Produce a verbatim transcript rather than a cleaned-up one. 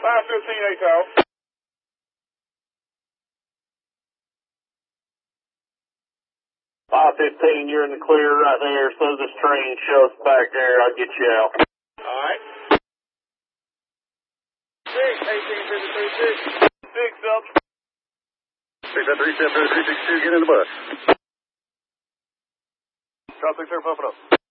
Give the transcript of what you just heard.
five fifteen, A T O. five fifteen, you're in the clear right there. As soon as this train shows back there, I'll get you out. All right. Six, eighteen fifty-three, six. Six up. Six, that three seven three six two, get in the bus. Drop six there, pump it up.